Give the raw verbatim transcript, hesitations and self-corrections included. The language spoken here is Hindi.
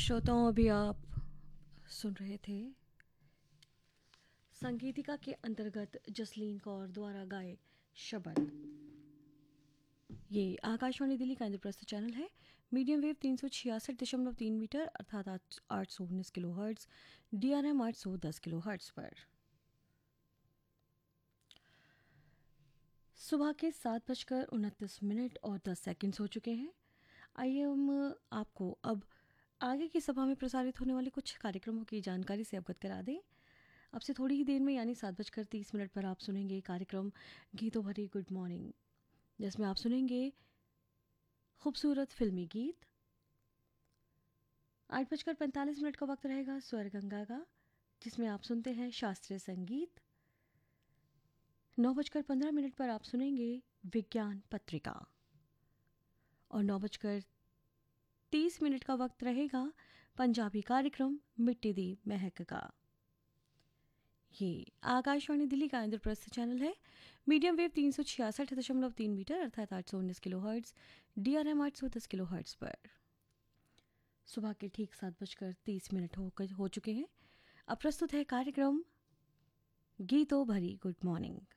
श्रोताओं, अभी आप सुन रहे थे संगीतिका के अंतर्गत जसलीन कौर द्वारा गाए शबद। ये आकाशवाणी दिल्ली का इंद्रप्रस्थ चैनल है। मीडियम वेव तीन सौ छियासठ दशमलव तीन मीटर अर्थात आठ सौ उन्नीस kilo hertz, D R M आठ सौ दस किलो हर्ट्स पर। सुबह के सात बजकर उनतीस मिनट और दस सेकंड्स हो चुके हैं। आइए हम आपको अब आगे की सभा में प्रसारित होने वाले कुछ कार्यक्रमों की जानकारी से अवगत करा दें। अब से थोड़ी ही देर में यानी सात बजकर तीस मिनट पर आप सुनेंगे कार्यक्रम गीतों भरी गुड मॉर्निंग, जिसमें आप सुनेंगे खूबसूरत फिल्मी गीत। आठ बजकर पैंतालीस मिनट का वक्त रहेगा स्वर गंगा का, जिसमें आप सुनते हैं शास्त्रीय संगीत। नौ बजकर पंद्रह मिनट पर आप सुनेंगे विज्ञान पत्रिका और नौ बजकर तीस मिनट का वक्त रहेगा पंजाबी कार्यक्रम मिट्टी दी महक का। ये आकाशवाणी दिल्ली का इंद्रप्रस्थ चैनल है। मीडियम वेव तीन सौ छियासठ दशमलव तीन मीटर अर्थात आठ सौ उन्नीस kilo hertz, D R M आठ सौ दस किलो हर्ट्स पर। सुबह के ठीक सात बजकर तीस मिनट हो हो चुके हैं। अब प्रस्तुत है कार्यक्रम गीतों भरी गुड मॉर्निंग।